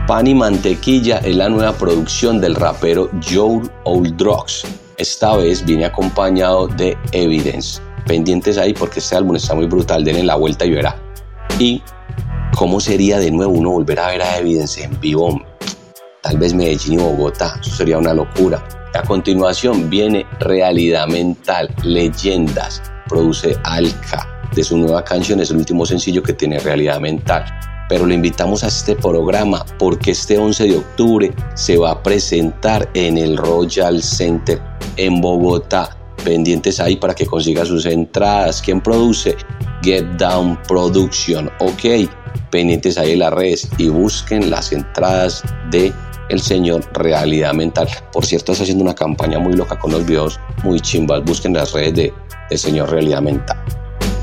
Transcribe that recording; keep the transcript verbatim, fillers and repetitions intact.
Pan y Mantequilla es la nueva producción del rapero Joe Old Drugs. Esta vez viene acompañado de Evidence. Pendientes ahí porque este álbum está muy brutal, denle la vuelta y verá. Y cómo sería de nuevo uno volver a ver a Evidence en vivo, tal vez Medellín y Bogotá, eso sería una locura. A continuación viene Realidad Mental, Leyendas, produce Alka, de su nueva canción, es el último sencillo que tiene Realidad Mental. Pero le invitamos a este programa porque este once de octubre se va a presentar en el Royal Center en Bogotá. Pendientes ahí para que consiga sus entradas. ¿Quién produce? Get Down Production, ok. Pendientes ahí en las redes y busquen las entradas de el señor Realidad Mental. Por cierto, está haciendo una campaña muy loca con los videos muy chimbas. Busquen las redes de el señor Realidad Mental.